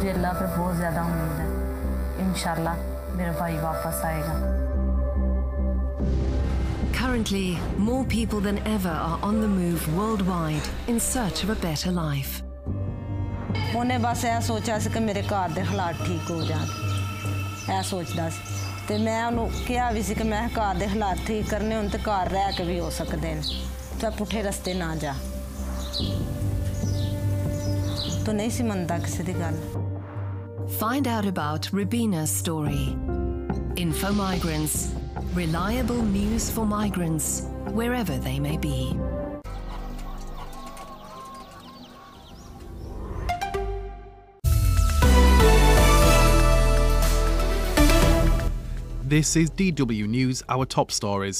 मुझे अल्लाह पे बहुत ज़्यादा उम्मीद है इंशाल्लाह मेरा भाई वापस आएगा. Currently, more people than ever are on the move worldwide in search of a better life. ਉਹਨੇ ਬਸ ਇਹ ਸੋਚਿਆ ਸੀ ਕਿ ਮੇਰੇ ਘਰ ਦੇ ਹਾਲਾਤ ਠੀਕ ਹੋ ਜਾਣ ਇਹ ਸੋਚਦਾ ਸੀ ਤੇ ਮੈਂ ਉਹਨੂੰ ਕਿਹਾ ਵੀ ਸੀ ਕਿ ਮੈਂ ਘਰ ਦੇ ਹਾਲਾਤ ਠੀਕ ਕਰਨੇ ਹੁਣ ਤੇ ਘਰ ਰਹਿ ਕੇ ਵੀ ਹੋ ਸਕਦੇ ਨੇ ਤਾਂ ਪੁੱਠੇ ਰਸਤੇ ਨਾ ਜਾ ਤਾਂ ਨਹੀਂ ਸੀ ਮੰਨਦਾ ਕਿਸੇ ਦੀ ਗੱਲ. Find out about Rubina's story. Info Migrants. Reliable news for migrants, wherever they may be. This is DW News, our top stories.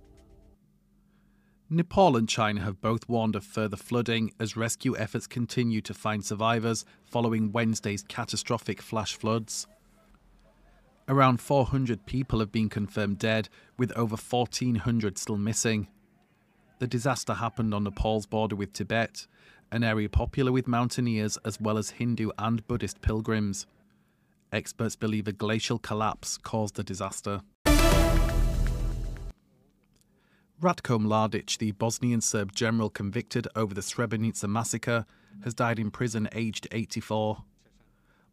Nepal and China have both warned of further flooding as rescue efforts continue to find survivors following Wednesday's catastrophic flash floods. Around 400 people have been confirmed dead, with over 1,400 still missing. The disaster happened on Nepal's border with Tibet, an area popular with mountaineers as well as Hindu and Buddhist pilgrims. Experts believe a glacial collapse caused the disaster. Ratko Mladic, the Bosnian Serb general convicted over the Srebrenica massacre, has died in prison aged 84.